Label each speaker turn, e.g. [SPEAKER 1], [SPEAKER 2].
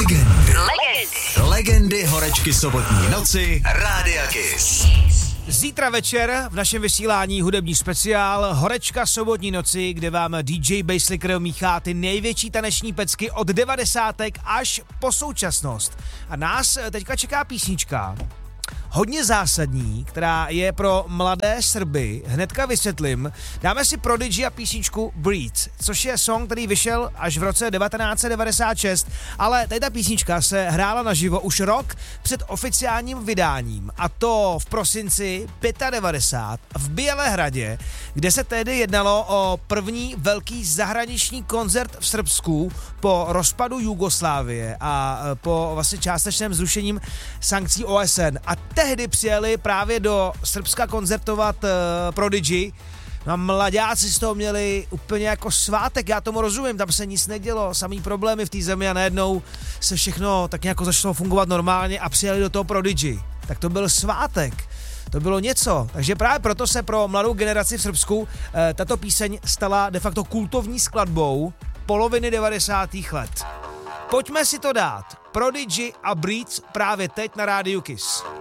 [SPEAKER 1] Legendy horečky sobotní noci Rádia Kiss.
[SPEAKER 2] Zítra večer v našem vysílání hudební speciál Horečka sobotní noci, kde vám DJ Basslicker míchá ty největší taneční pecky od 90. až po současnost. A nás teďka čeká písnička hodně zásadní, která je pro mladé Srby. Hnedka vysvětlím. Dáme si Prodigy a písničku Breathe, což je song, který vyšel až v roce 1996, ale tady ta písnička se hrála naživo už rok před oficiálním vydáním, a to v prosinci 95 v Bělehradě, kde se tehdy jednalo o první velký zahraniční koncert v Srbsku po rozpadu Jugoslávie a po vlastně částečném zrušením sankcí OSN. A tehdy přijeli právě do Srbska koncertovat Prodigy. No a mladáci z toho měli úplně jako svátek, já tomu rozumím, tam se nic nedělo, samý problémy v té zemi a najednou se všechno tak nějak začalo fungovat normálně a přijeli do toho Prodigy. Tak to byl svátek. To bylo něco, takže právě proto se pro mladou generaci v Srbsku tato píseň stala de facto kultovní skladbou poloviny 90. let. Pojďme si to dát. Prodigy a Breathe právě teď na Rádiu Kiss.